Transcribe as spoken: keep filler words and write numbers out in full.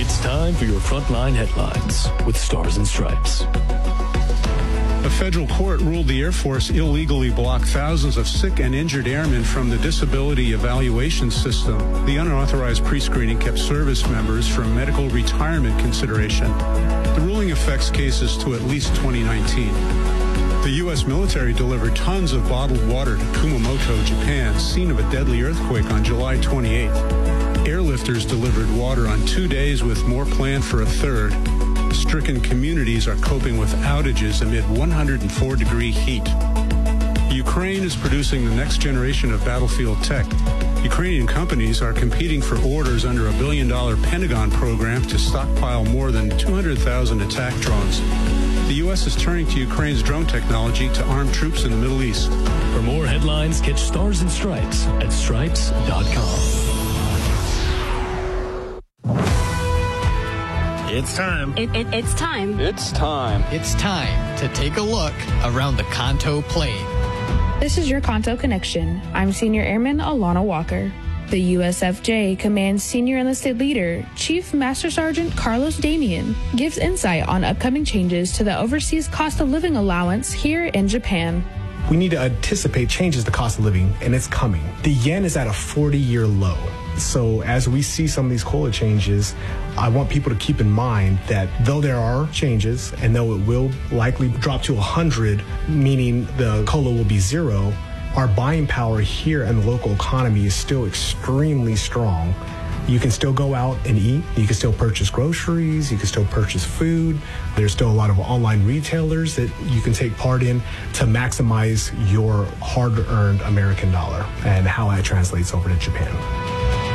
It's time for your Frontline Headlines with Stars and Stripes. A federal court ruled the Air Force illegally blocked thousands of sick and injured airmen from the disability evaluation system. The unauthorized pre-screening kept service members from medical retirement consideration. The ruling affects cases to at least twenty nineteen. The U S military delivered tons of bottled water to Kumamoto, Japan, scene of a deadly earthquake on July twenty-eighth. Airlifters delivered water on two days with more planned for a third. Stricken communities are coping with outages amid one hundred four degree heat. Ukraine is producing the next generation of battlefield tech. Ukrainian companies are competing for orders under a billion dollar Pentagon program to stockpile more than two hundred thousand attack drones. The U S is turning to Ukraine's drone technology to arm troops in the Middle East. For more headlines, catch Stars and Stripes at stripes dot com. It's time. It, it, it's time. It's time. It's time to take a look around the Kanto Plain. This is your Kanto Connection. I'm Senior Airman Alana Walker. The U S F J Command's Senior Enlisted Leader, Chief Master Sergeant Carlos Damian, gives insight on upcoming changes to the Overseas Cost of Living Allowance here in Japan. We need to anticipate changes to cost of living, and it's coming. The yen is at a forty-year low. So as we see some of these COLA changes, I want people to keep in mind that though there are changes and though it will likely drop to one hundred, meaning the COLA will be zero, our buying power here in the local economy is still extremely strong. You can still go out and eat. You can still purchase groceries. You can still purchase food. There's still a lot of online retailers that you can take part in to maximize your hard-earned American dollar and how that translates over to Japan.